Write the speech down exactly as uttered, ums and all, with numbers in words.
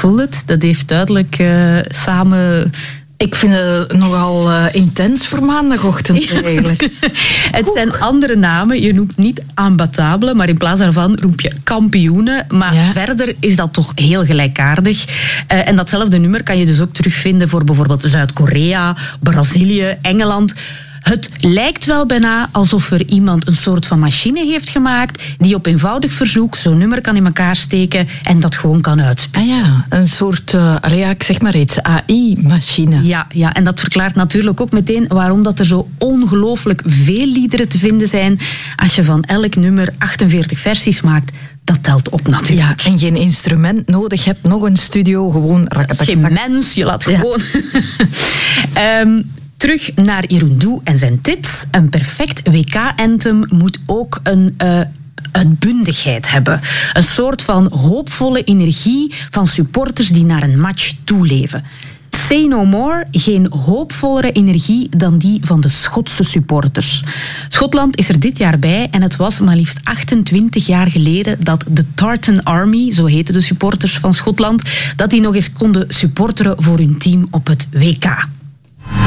voel het, dat heeft duidelijk uh, samen... Ik vind het nogal uh, intens voor maandagochtend eigenlijk. Het zijn andere namen. Je noemt niet ambatabele, maar in plaats daarvan roep je kampioenen. Maar ja. verder is dat toch heel gelijkaardig. Uh, en datzelfde nummer kan je dus ook terugvinden voor bijvoorbeeld Zuid-Korea, Brazilië, Engeland. Het lijkt wel bijna alsof er iemand een soort van machine heeft gemaakt die op eenvoudig verzoek zo'n nummer kan in elkaar steken en dat gewoon kan uitspelen. Ah ja, een soort, uh, allee, ja, ik zeg maar iets, A I-machine. Ja, ja, en dat verklaart natuurlijk ook meteen waarom dat er zo ongelooflijk veel liederen te vinden zijn. Als je van elk nummer achtenveertig versies maakt, dat telt op natuurlijk. Ja, en geen instrument nodig hebt, nog een studio, gewoon... Geen mens, je laat gewoon... Ja. um, Terug naar Irundu en zijn tips. Een perfect W K-anthem moet ook een uh, uitbundigheid hebben. Een soort van hoopvolle energie van supporters die naar een match toeleven. Say No More, geen hoopvollere energie dan die van de Schotse supporters. Schotland is er dit jaar bij en het was maar liefst achtentwintig jaar geleden dat de Tartan Army, zo heten de supporters van Schotland, dat die nog eens konden supporteren voor hun team op het W K.